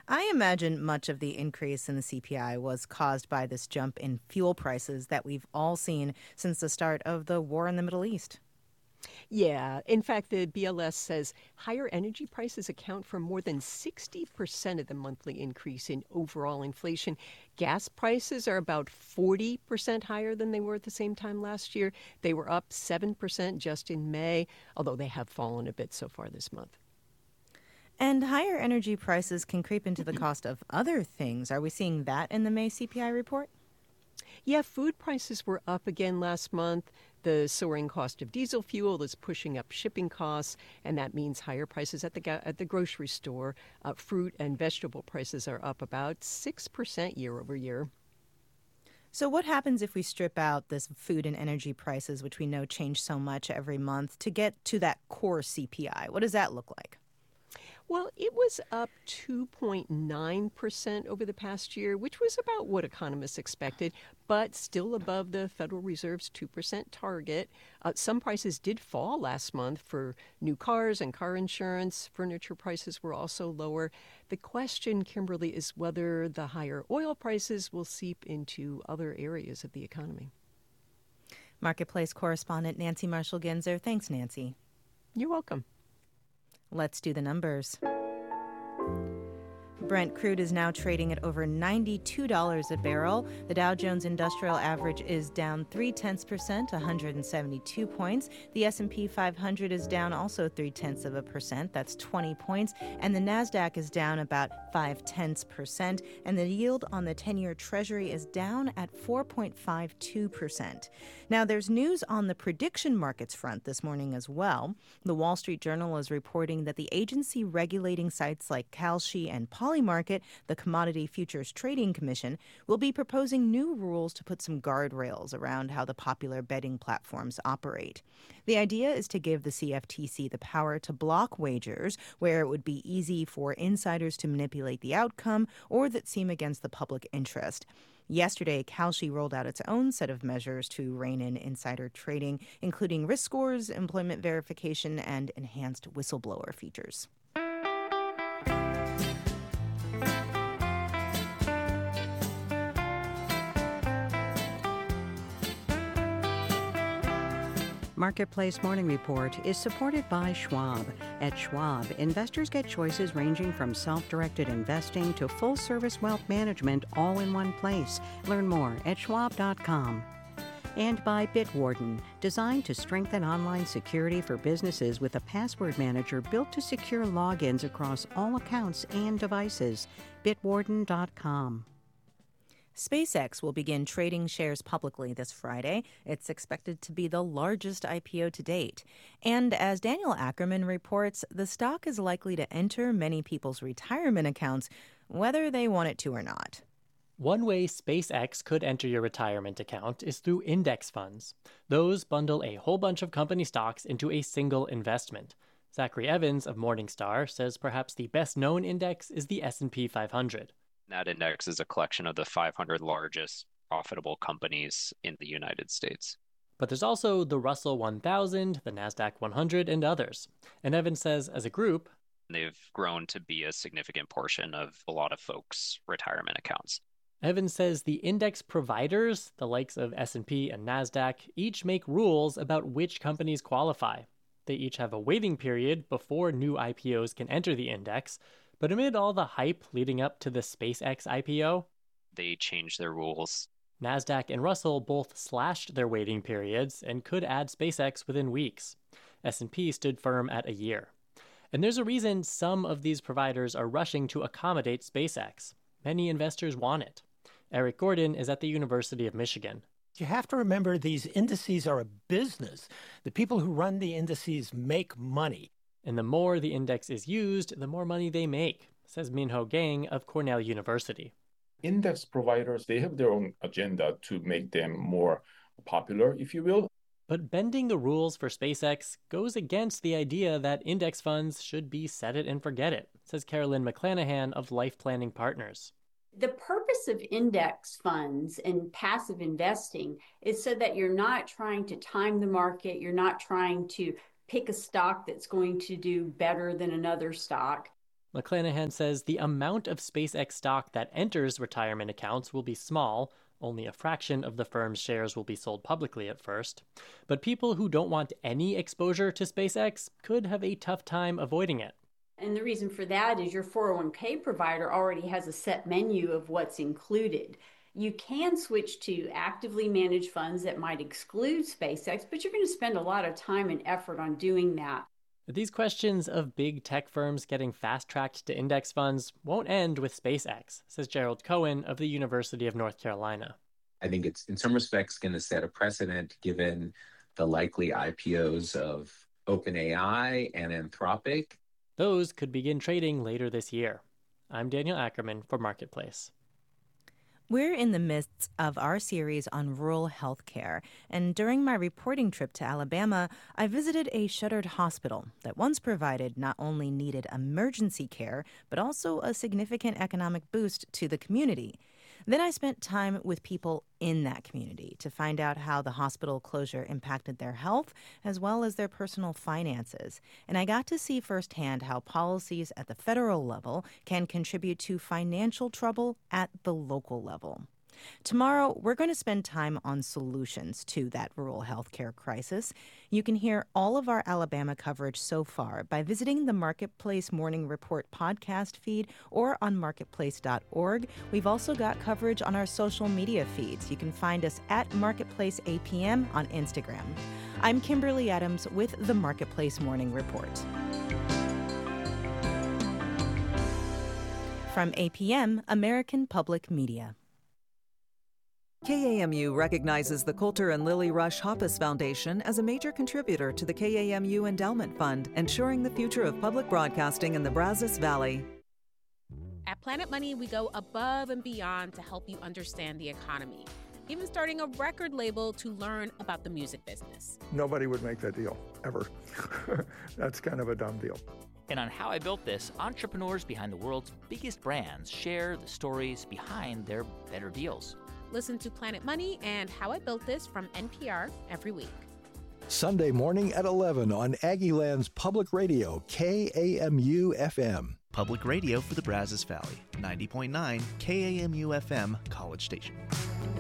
I imagine much of the increase in the CPI was caused by this jump in fuel prices that we've all seen since the start of the war in the Middle East. Yeah. In fact, the BLS says higher energy prices account for more than 60% of the monthly increase in overall inflation. Gas prices are about 40% higher than they were at the same time last year. They were up 7% just in May, although they have fallen a bit so far this month. And higher energy prices can creep into the cost of other things. Are we seeing that in the May CPI report? Yeah, food prices were up again last month. The soaring cost of diesel fuel is pushing up shipping costs, and that means higher prices at the grocery store. Fruit and vegetable prices are up about 6% year over year. So what happens if we strip out this food and energy prices, which we know change so much every month, to get to that core CPI? What does that look like? Well, it was up 2.9% over the past year, which was about what economists expected, but still above the Federal Reserve's 2% target. Some prices did fall last month for new cars and car insurance. Furniture prices were also lower. The question, Kimberly, is whether the higher oil prices will seep into other areas of the economy. Marketplace correspondent Nancy Marshall-Genzer. Thanks, Nancy. You're welcome. Let's do the numbers. Brent crude is now trading at over $92 a barrel. The Dow Jones Industrial Average is down 0.3%, 172 points. The S&P 500 is down also 0.3%, that's 20 points. And the Nasdaq is down about 0.5%. And the yield on the 10-year Treasury is down at 4.52%. Now, there's news on the prediction markets front this morning as well. The Wall Street Journal is reporting that the agency regulating sites like Kalshi and Polymarket, the Commodity Futures Trading Commission, will be proposing new rules to put some guardrails around how the popular betting platforms operate. The idea is to give the CFTC the power to block wagers where it would be easy for insiders to manipulate the outcome or that seem against the public interest. Yesterday, Kalshi rolled out its own set of measures to rein in insider trading, including risk scores, employment verification, and enhanced whistleblower features. Marketplace Morning Report is supported by Schwab. At Schwab, investors get choices ranging from self-directed investing to full-service wealth management all in one place. Learn more at schwab.com. And by Bitwarden, designed to strengthen online security for businesses with a password manager built to secure logins across all accounts and devices. Bitwarden.com. SpaceX will begin trading shares publicly this Friday. It's expected to be the largest IPO to date. And as Daniel Ackerman reports, the stock is likely to enter many people's retirement accounts, whether they want it to or not. One way SpaceX could enter your retirement account is through index funds. Those bundle a whole bunch of company stocks into a single investment. Zachary Evans of Morningstar says perhaps the best-known index is the S&P 500. That index is a collection of the 500 largest profitable companies in the United States. But there's also the Russell 1000, the NASDAQ 100, and others. And Evans says, as a group, they've grown to be a significant portion of a lot of folks' retirement accounts. Evans says the index providers, the likes of S&P and NASDAQ, each make rules about which companies qualify. They each have a waiting period before new IPOs can enter the index. But amid all the hype leading up to the SpaceX IPO, they changed their rules. NASDAQ and Russell both slashed their waiting periods and could add SpaceX within weeks. S&P stood firm at a year. And there's a reason some of these providers are rushing to accommodate SpaceX. Many investors want it. Eric Gordon is at the University of Michigan. You have to remember these indices are a business. The people who run the indices make money. And the more the index is used, the more money they make, says Minho Gang of Cornell University. Index providers, they have their own agenda to make them more popular, if you will. But bending the rules for SpaceX goes against the idea that index funds should be set it and forget it, says Carolyn McClanahan of Life Planning Partners. The purpose of index funds and passive investing is so that you're not trying to time the market, you're not trying to pick a stock that's going to do better than another stock. McClanahan says the amount of SpaceX stock that enters retirement accounts will be small. Only a fraction of the firm's shares will be sold publicly at first. But people who don't want any exposure to SpaceX could have a tough time avoiding it. And the reason for that is your 401k provider already has a set menu of what's included. You can switch to actively managed funds that might exclude SpaceX, but you're going to spend a lot of time and effort on doing that. These questions of big tech firms getting fast-tracked to index funds won't end with SpaceX, says Gerald Cohen of the University of North Carolina. I think it's, in some respects, going to set a precedent given the likely IPOs of OpenAI and Anthropic. Those could begin trading later this year. I'm Daniel Ackerman for Marketplace. We're in the midst of our series on rural health care, and during my reporting trip to Alabama, I visited a shuttered hospital that once provided not only needed emergency care, but also a significant economic boost to the community. Then I spent time with people in that community to find out how the hospital closure impacted their health as well as their personal finances. And I got to see firsthand how policies at the federal level can contribute to financial trouble at the local level. Tomorrow, we're going to spend time on solutions to that rural healthcare crisis. You can hear all of our Alabama coverage so far by visiting the Marketplace Morning Report podcast feed or on marketplace.org. We've also got coverage on our social media feeds. You can find us at Marketplace APM on Instagram. I'm Kimberly Adams with the Marketplace Morning Report. From APM, American Public Media. KAMU recognizes the Coulter and Lily Rush Hoppus Foundation as a major contributor to the KAMU Endowment Fund, ensuring the future of public broadcasting in the Brazos Valley. At Planet Money, we go above and beyond to help you understand the economy, even starting a record label to learn about the music business. Nobody would make that deal, ever. That's kind of a dumb deal. And on How I Built This, entrepreneurs behind the world's biggest brands share the stories behind their better deals. Listen to Planet Money and How I Built This from NPR every week. Sunday morning at 11 on Aggieland's Public Radio, KAMU-FM. Public radio for the Brazos Valley, 90.9 KAMU-FM, College Station.